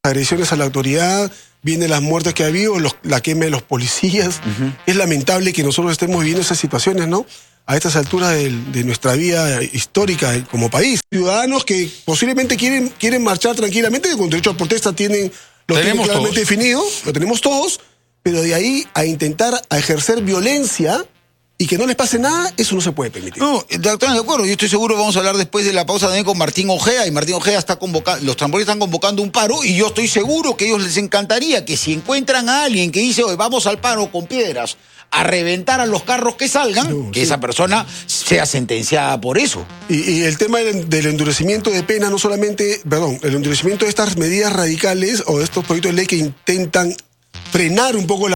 agresiones a la autoridad, vienen las muertes que ha habido, la quema de los policías. Es lamentable que nosotros estemos viviendo esas situaciones, ¿no? A estas alturas de nuestra vida histórica como país. Ciudadanos que posiblemente quieren marchar tranquilamente, con derecho a protesta lo tienen claramente definido, lo tenemos todos, pero de ahí a intentar a ejercer violencia y que no les pase nada, eso no se puede permitir. No, doctor, de acuerdo. Yo estoy seguro, vamos a hablar después de la pausa también con Martín Ojea, y Martín Ojea está convocando, los transportistas están convocando un paro, y yo estoy seguro que a ellos les encantaría que si encuentran a alguien que dice, oye, vamos al paro con piedras, a reventar a los carros que salgan, que esa persona sea sentenciada por eso. Y el tema del endurecimiento de pena, no solamente, el endurecimiento de estas medidas radicales o de estos proyectos de ley que intentan frenar un poco la